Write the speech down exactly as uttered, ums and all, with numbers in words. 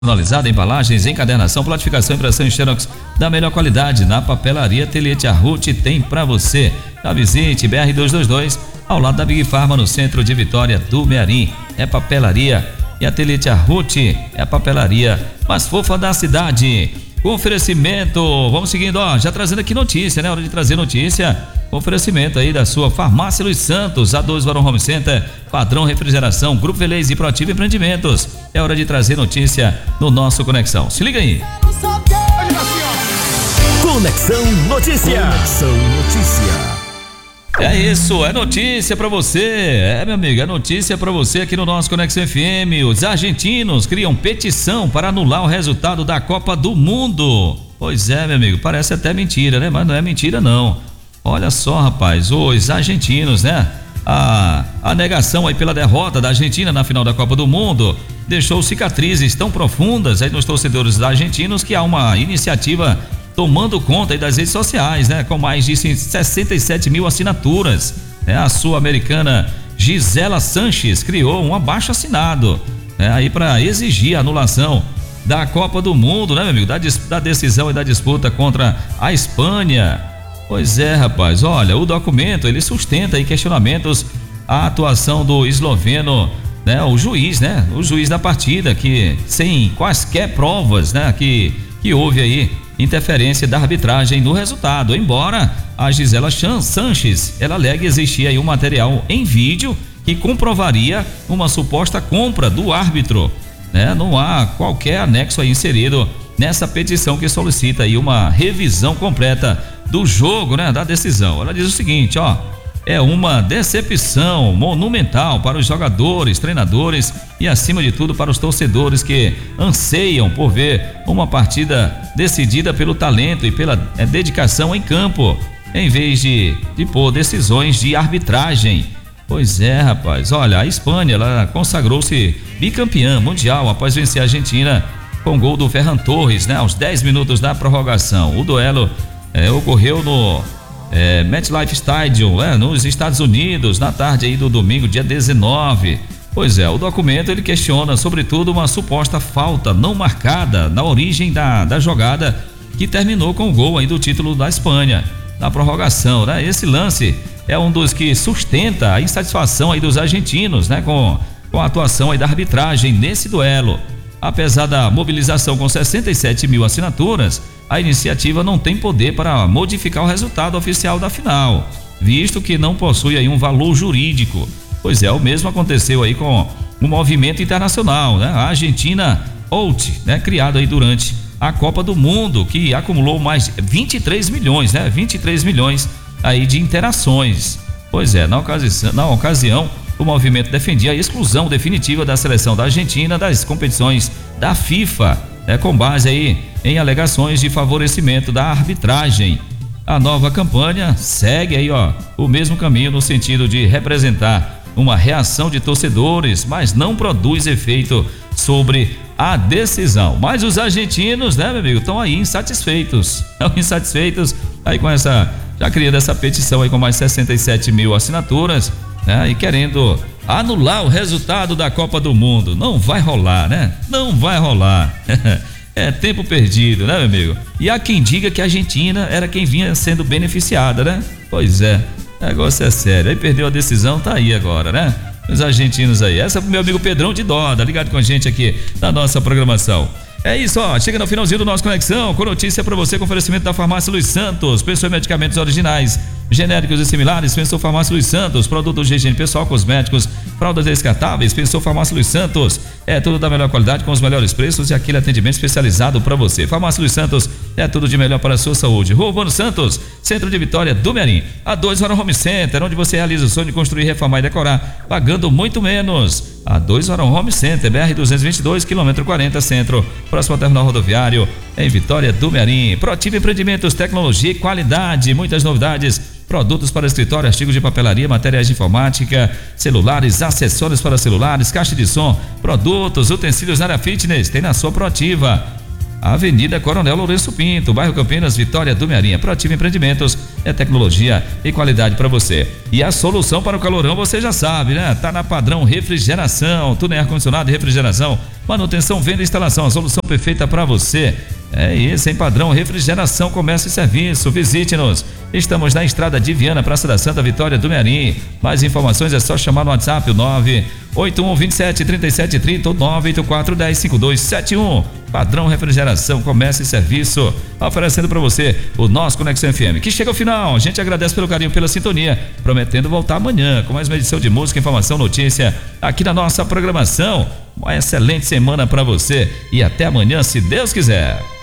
personalizada, embalagens, encadernação, plastificação, impressão em xerox da melhor qualidade. Na papelaria Ateliê Tia Ruth tem pra você. Já visite B R duzentos e vinte e dois, ao lado da Big Pharma, no centro de Vitória do Mearim. É papelaria e Ateliê Tia Ruth é a papelaria mais fofa da cidade. Oferecimento, vamos seguindo, ó, já trazendo aqui notícia, né? Hora de trazer notícia. Oferecimento aí da sua Farmácia Luiz Santos, A dois Varão Home Center, Padrão Refrigeração, Grupo Velez e Proativo Empreendimentos. É hora de trazer notícia no nosso Conexão. Se liga aí. Conexão Notícia. Conexão Notícia. É isso, é notícia pra você, é meu amigo, é notícia pra você aqui no nosso Conexão F M. Os argentinos criam petição para anular o resultado da Copa do Mundo. Pois é, meu amigo, parece até mentira, né? Mas não é mentira não. Olha só, rapaz, os argentinos, né? A, a negação aí pela derrota da Argentina na final da Copa do Mundo deixou cicatrizes tão profundas aí nos torcedores argentinos que há uma iniciativa tomando conta aí das redes sociais, né? Com mais de sessenta e sete mil assinaturas. É, a sul-americana Gisela Sanches criou um abaixo-assinado, né? Aí para exigir a anulação da Copa do Mundo, né, meu amigo? Da, da decisão e da disputa contra a Espanha. Pois é, rapaz, olha, o documento ele sustenta aí questionamentos à atuação do esloveno, né? O juiz, né? O juiz da partida que sem quaisquer provas, né? Que, que houve aí interferência da arbitragem no resultado, embora a Gisela Sanches ela alegue existir aí um material em vídeo que comprovaria uma suposta compra do árbitro, né? Não há qualquer anexo aí inserido nessa petição que solicita aí uma revisão completa do jogo, né? Da decisão. Ela diz o seguinte, ó: é uma decepção monumental para os jogadores, treinadores e, acima de tudo, para os torcedores que anseiam por ver uma partida decidida pelo talento e pela é, dedicação em campo, em vez de, de pôr decisões de arbitragem. Pois é, rapaz, olha, a Espanha ela consagrou-se bicampeã mundial após vencer a Argentina com gol do Ferran Torres, né? Aos dez minutos da prorrogação. O duelo é, ocorreu no É, MetLife Stadium, é, nos Estados Unidos, na tarde aí do domingo, dia dezenove. Pois é, o documento ele questiona, sobretudo, uma suposta falta não marcada na origem da, da jogada que terminou com o gol aí do título da Espanha, na prorrogação, né? Esse lance é um dos que sustenta a insatisfação aí dos argentinos, né? Com, com a atuação aí da arbitragem nesse duelo. Apesar da mobilização com sessenta e sete mil assinaturas, a iniciativa não tem poder para modificar o resultado oficial da final, visto que não possui aí um valor jurídico. Pois é, o mesmo aconteceu aí com o movimento internacional, né? A Argentina Out, né? Criado aí durante a Copa do Mundo, que acumulou mais de vinte e três milhões, né? vinte e três milhões aí de interações. Pois é, na ocasião, na ocasião o movimento defendia a exclusão definitiva da seleção da Argentina das competições da FIFA, né, com base aí em alegações de favorecimento da arbitragem. A nova campanha segue aí, ó, o mesmo caminho no sentido de representar uma reação de torcedores, mas não produz efeito sobre a decisão. Mas os argentinos, né, meu amigo, estão aí insatisfeitos, estão insatisfeitos aí com essa, já criando essa petição aí com mais sessenta e sete mil assinaturas, né, e querendo anular o resultado da Copa do Mundo. Não vai rolar, né? Não vai rolar. É tempo perdido, né, meu amigo? E há quem diga que a Argentina era quem vinha sendo beneficiada, né? Pois é, o negócio é sério. Aí perdeu a decisão, tá aí agora, né? Os argentinos aí. Essa é pro meu amigo Pedrão de Doda, ligado com a gente aqui na nossa programação. É isso, ó, chega no finalzinho do nosso Conexão com notícia pra você com oferecimento da Farmácia Luiz Santos. Pensou em medicamentos originais, genéricos e similares? Pensou Farmácia Luiz Santos. Produtos de higiene pessoal, cosméticos, fraldas descartáveis? Pensou Farmácia Luiz Santos. É tudo da melhor qualidade com os melhores preços e aquele atendimento especializado pra você. Farmácia Luiz Santos é tudo de melhor para a sua saúde. Rua Urbano Santos, centro de Vitória do Mearim. A dois Varão Home Center, onde você realiza o sonho de construir, reformar e decorar, pagando muito menos. A dois Varão Home Center, B R duzentos e vinte e dois, quilômetro quarenta, centro, próximo ao terminal rodoviário, em Vitória do Mearim. Proativo Empreendimentos, tecnologia e qualidade, muitas novidades, produtos para escritório, artigos de papelaria, materiais de informática, celulares, acessórios para celulares, caixa de som, produtos, utensílios na área fitness, tem na sua Proativa. Avenida Coronel Lourenço Pinto, bairro Campinas, Vitória do Mearinha. Proativa Empreendimentos é tecnologia e qualidade para você. E a solução para o calorão você já sabe, né? Tá na Padrão Refrigeração, tudo em ar-condicionado e refrigeração, manutenção, venda e instalação, a solução perfeita para você. É isso, em Padrão Refrigeração, comércio e serviço. Visite-nos. Estamos na Estrada de Viana, Praça da Santa Vitória do Mearim. Mais informações é só chamar no WhatsApp o nove oito um dois sete três sete três zero ou nove oito quatro um zero cinco dois sete um. Padrão Refrigeração, comércio e serviço, oferecendo para você o nosso Conexão F M, que chega ao final. A gente agradece pelo carinho, pela sintonia, prometendo voltar amanhã com mais uma edição de música, informação, notícia aqui na nossa programação. Uma excelente semana para você e até amanhã, se Deus quiser.